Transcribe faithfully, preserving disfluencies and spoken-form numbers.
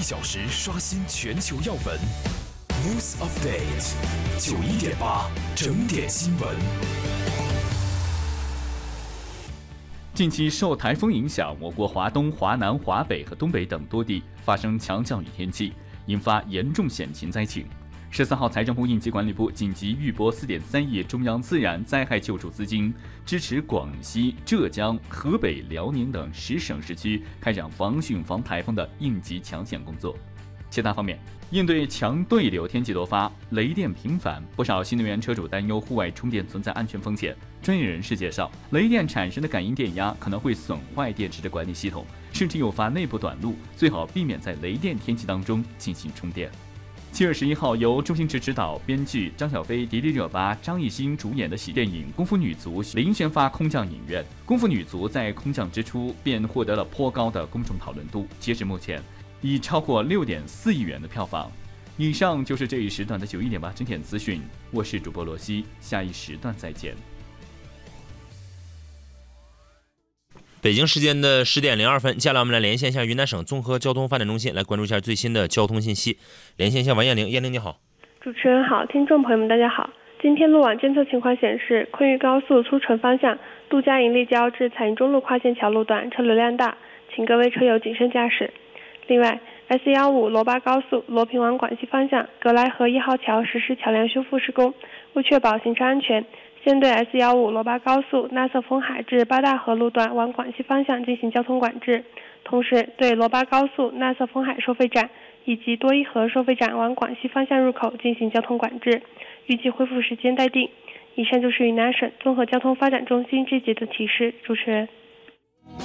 小时刷新全球要闻。News Update 九一点八整点新闻。近期受台风影响，我国华东、华南、华北和东北等多地发生强降雨天气，引发严重险情灾情。十四号，财政部、应急管理部紧急预拨四点三亿中央自然灾害救助资金，支持广西、浙江、河北、辽宁等十省市区开展防汛防台风的应急抢险工作。其他方面，应对强对流天气多发，雷电频繁，不少新能源车主担忧户外充电存在安全风险。专业人士介绍，雷电产生的感应电压可能会损坏电池的管理系统，甚至诱发内部短路，最好避免在雷电天气当中进行充电。七月十一号，由周星驰执导、编剧张小飞、迪丽热巴、张艺兴主演的喜电影《功夫女足》零宣发空降影院。《功夫女足》在空降之初便获得了颇高的公众讨论度，截至目前已超过六点四亿元的票房。以上就是这一时段的九一点八整点资讯，我是主播罗西，下一时段再见。 北京时间的十点零二分，接下来我们来连线一下云南省综合交通发展中心，来关注一下最新的交通信息。连线一下王艳玲，艳玲你好。 主持人好，听众朋友们大家好。今天路网监测情况显示，昆玉高速出城方向杜家营立交至彩云中路跨线桥路段车流量大，请各位车友谨慎驾驶。另外 S 一五 罗巴高速罗平往广西方向格莱河一号桥实施桥梁修复施工，为确保行车安全，先对 S 一五 罗巴高速纳色丰海至八大河路段往广西方向进行交通管制，同时对罗巴高速纳色丰海收费站以及多伊河收费站往广西方向入口进行交通管制，预计恢复时间待定。以上就是云南省综合交通发展中心这节的提示。主持人。